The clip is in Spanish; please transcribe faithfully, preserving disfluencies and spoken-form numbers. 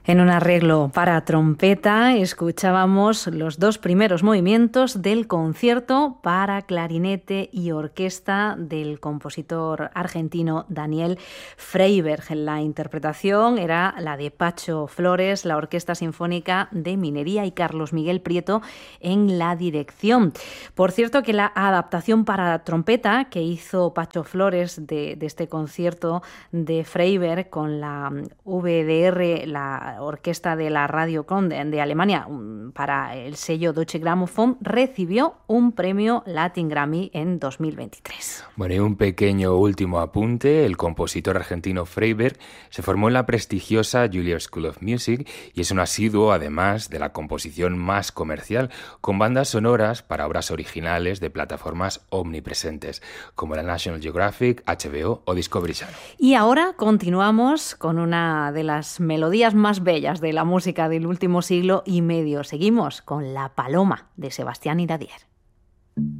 En un arreglo para trompeta escuchábamos los dos primeros movimientos del concierto para clarinete y orquesta del compositor argentino Daniel Freiberg. La interpretación era la de Pacho Flores, la Orquesta Sinfónica de Minería y Carlos Miguel Prieto en la dirección. Por cierto que la adaptación para trompeta que hizo Pacho Flores de, de este concierto de Freiberg con la V D R, la orquesta de la Radio Conde de Alemania, para el sello Deutsche Grammophon, recibió un premio Latin Grammy en dos mil veintitrés. Bueno, y un pequeño último apunte. El compositor argentino Freiberg se formó en la prestigiosa Juilliard School of Music y es un asiduo, además, de la composición más comercial, con bandas sonoras para obras originales de plataformas omnipresentes, como la National Geographic, H B O o Discovery Channel. Y ahora continuamos con una de las melodías más bellas de la música del último siglo y medio. Seguimos con La Paloma, de Sebastián Iradier.